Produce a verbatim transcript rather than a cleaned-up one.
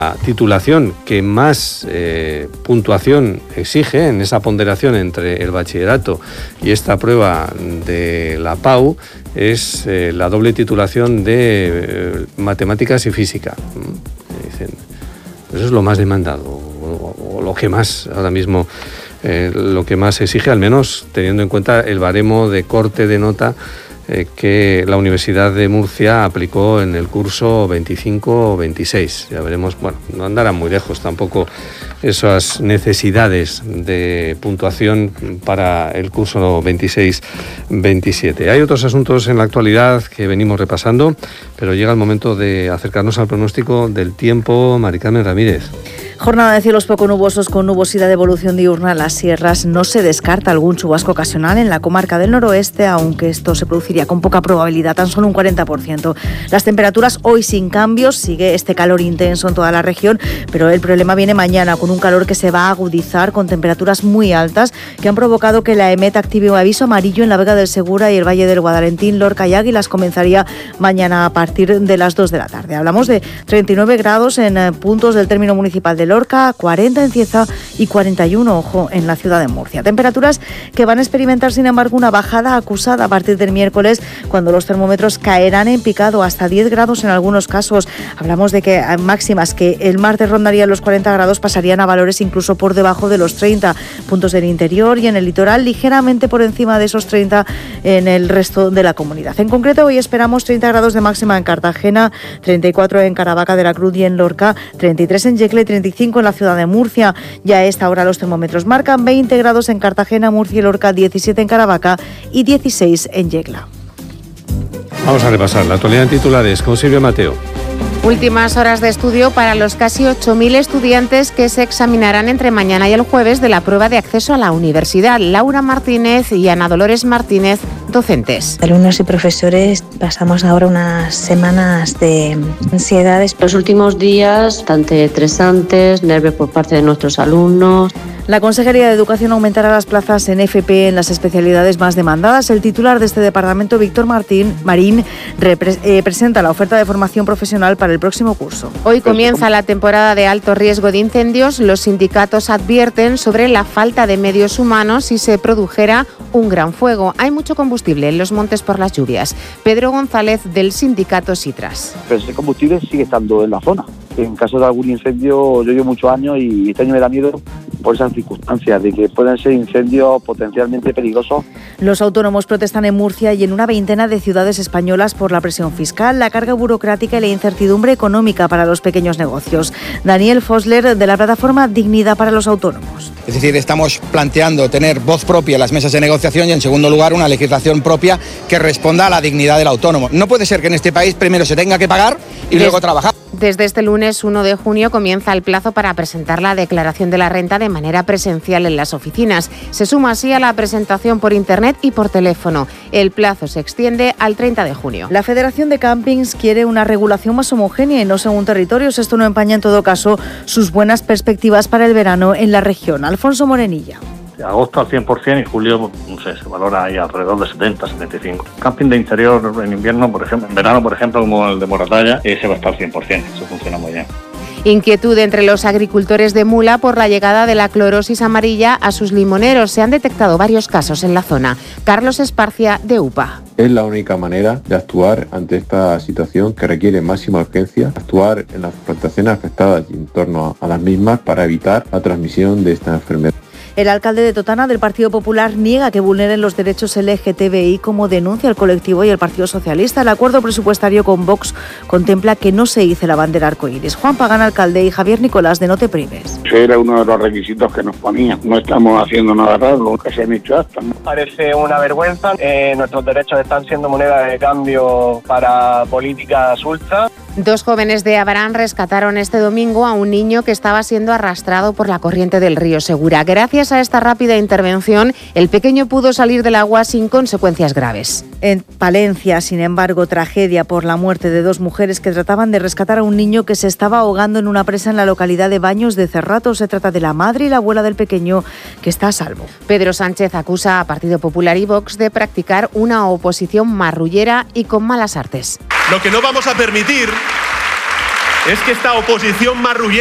La titulación que más eh, puntuación exige en esa ponderación entre el bachillerato y esta prueba de la P A U es eh, la doble titulación de eh, matemáticas y física. Dicen, eso es lo más demandado o, o lo que más ahora mismo eh, lo que más exige, al menos teniendo en cuenta el baremo de corte de nota eh, que la Universidad de Murcia aplicó en el curso veinticinco veintiséis. Ya veremos, bueno, no andarán muy lejos tampoco esas necesidades de puntuación para el curso veintiséis veintisiete. Hay otros asuntos en la actualidad que venimos repasando, pero llega el momento de acercarnos al pronóstico del tiempo. Mari Carmen Ramírez. Jornada de cielos poco nubosos con nubosidad de evolución diurna en las sierras. No se descarta algún chubasco ocasional en la comarca del noroeste, aunque esto se produciría con poca probabilidad, tan solo un cuarenta por ciento. Las temperaturas hoy sin cambios, sigue este calor intenso en toda la región, pero el problema viene mañana con un calor que se va a agudizar con temperaturas muy altas que han provocado que la EMET active un aviso amarillo en la Vega del Segura y el Valle del Guadalentín, Lorca y Águilas. Comenzaría mañana a partir de las dos de la tarde. Hablamos de treinta y nueve grados en puntos del término municipal de Lorca, cuarenta en Cieza y cuarenta y uno, ojo, en la ciudad de Murcia. Temperaturas que van a experimentar, sin embargo, una bajada acusada a partir del miércoles, cuando los termómetros caerán en picado hasta diez grados en algunos casos. Hablamos de que máximas que el martes rondarían los cuarenta grados pasarían a valores incluso por debajo de los treinta. Puntos del interior y en el litoral ligeramente por encima de esos treinta en el resto de la comunidad. En concreto, hoy esperamos treinta grados de máxima en Cartagena, treinta y cuatro en Caravaca de la Cruz y en Lorca, treinta y tres en Yecla y treinta y cinco en la ciudad de Murcia. Ya a esta hora los termómetros marcan veinte grados en Cartagena, Murcia y Lorca, diecisiete en Caravaca y dieciséis en Yecla. Vamos a repasar la actualidad en titulares con Silvia Mateo. Últimas horas de estudio para los casi ocho mil estudiantes que se examinarán entre mañana y el jueves de la prueba de acceso a la universidad. Laura Martínez y Ana Dolores Martínez, docentes. Alumnos y profesores pasamos ahora unas semanas de ansiedades. Los últimos días, bastante estresantes, nervios por parte de nuestros alumnos. La Consejería de Educación aumentará las plazas en F P en las especialidades más demandadas. El titular de este departamento, Víctor Martín Marín, repre- eh, presenta la oferta de formación profesional para el próximo curso. Hoy comienza la temporada de alto riesgo de incendios. Los sindicatos advierten sobre la falta de medios humanos si se produjera un gran fuego. Hay mucho combustible en los montes por las lluvias. Pedro González, del sindicato Sitras. Pero ese combustible sigue estando en la zona. En caso de algún incendio, yo llevo muchos años y este año me da miedo por esas circunstancias de que pueden ser incendios potencialmente peligrosos. Los autónomos protestan en Murcia y en una veintena de ciudades españolas por la presión fiscal, la carga burocrática y la incertidumbre económica para los pequeños negocios. Daniel Fosler, de la plataforma Dignidad para los Autónomos. Es decir, estamos planteando tener voz propia en las mesas de negociación y, en segundo lugar, una legislación propia que responda a la dignidad del autónomo. No puede ser que en este país primero se tenga que pagar y Des- luego trabajar. Desde este lunes uno de junio comienza el plazo para presentar la declaración de la renta de manera presencial en las oficinas. Se suma así a la presentación por internet y por teléfono. El plazo se extiende al treinta de junio. La Federación de Campings quiere una regulación más homogénea y no según territorios. Esto no empaña en todo caso sus buenas perspectivas para el verano en la región. Alfonso Morenilla. Agosto al cien por ciento y julio, no sé, se valora ahí alrededor de setenta, setenta y cinco. Camping de interior en invierno, por ejemplo, en verano, por ejemplo, como el de Moratalla, ese va a estar al cien por ciento, eso funciona muy bien. Inquietud entre los agricultores de Mula por la llegada de la clorosis amarilla a sus limoneros. Se han detectado varios casos en la zona. Carlos Esparcia, de U P A. Es la única manera de actuar ante esta situación que requiere máxima urgencia, actuar en las plantaciones afectadas y en torno a las mismas para evitar la transmisión de esta enfermedad. El alcalde de Totana del Partido Popular niega que vulneren los derechos L G T B I, como denuncia el colectivo y el Partido Socialista. El acuerdo presupuestario con Vox contempla que no se hice la bandera arcoíris. Juan Pagán, alcalde, y Javier Nicolás, de No Te Prives. Ese era uno de los requisitos que nos ponían. No estamos haciendo nada raro, nunca se han hecho hasta. ¿no? Parece una vergüenza. Eh, nuestros derechos están siendo moneda de cambio para políticas ultra. Dos jóvenes de Abarán rescataron este domingo a un niño que estaba siendo arrastrado por la corriente del río Segura. Gracias a esta rápida intervención, el pequeño pudo salir del agua sin consecuencias graves. En Palencia, sin embargo, tragedia por la muerte de dos mujeres que trataban de rescatar a un niño que se estaba ahogando en una presa en la localidad de Baños de Cerrato. Se trata de la madre y la abuela del pequeño, que está a salvo. Pedro Sánchez acusa a Partido Popular y Vox de practicar una oposición marrullera y con malas artes. Lo que no vamos a permitir Es que esta oposición marrullera